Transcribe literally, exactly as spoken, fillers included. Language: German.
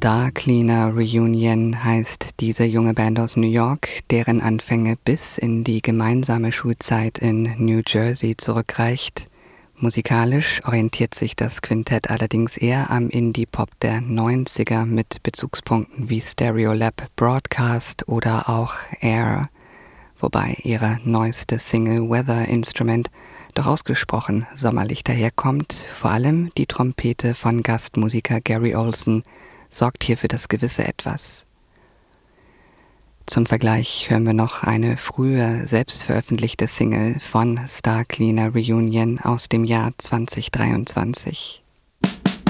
Star Cleaner Reunion heißt diese junge Band aus New York, deren Anfänge bis in die gemeinsame Schulzeit in New Jersey zurückreicht. Musikalisch orientiert sich das Quintett allerdings eher am Indie-Pop der neunziger mit Bezugspunkten wie Stereolab Broadcast oder auch Air, wobei ihre neueste Single Weather Instrument doch ausgesprochen sommerlich daherkommt. Vor allem die Trompete von Gastmusiker Gary Olson sorgt hier für das gewisse Etwas. Zum Vergleich hören wir noch eine früher selbst veröffentlichte Single von Star Cleaner Reunion aus dem Jahr zwanzig dreiundzwanzig.